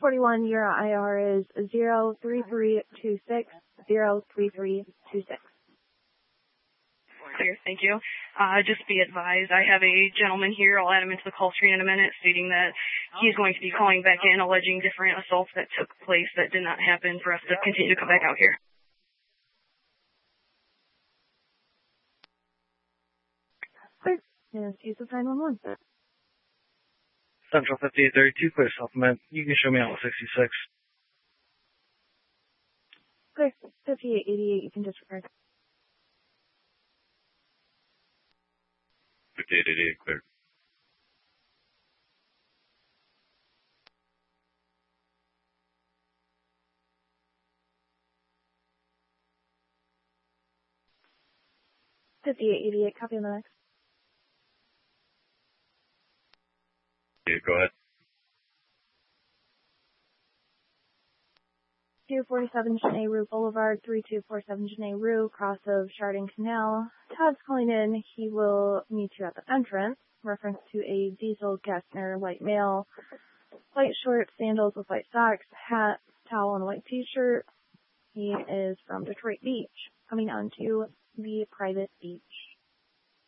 41, your IR is 03326, 03326. Clear, thank you. Just be advised, I have a gentleman here, I'll add him into the call screen in a minute, stating that he's going to be calling back in, alleging different assaults that took place that did not happen for us to continue to come back out here. Clear. Yes, use of 911. Central 5832, clear supplement. You can show me out 66. Clear. 5888, you can disregard. 5888, clear. Copy on the next. Yeah, go ahead. 247 Janae Rue Boulevard, 3247 Janae Rue, cross of Chardon Canal. Todd's calling in. He will meet you at the entrance. Reference to a Diesel Gessner white male. White shorts, sandals with white socks, hat, towel, and white t-shirt. He is from Detroit Beach, coming onto the private beach.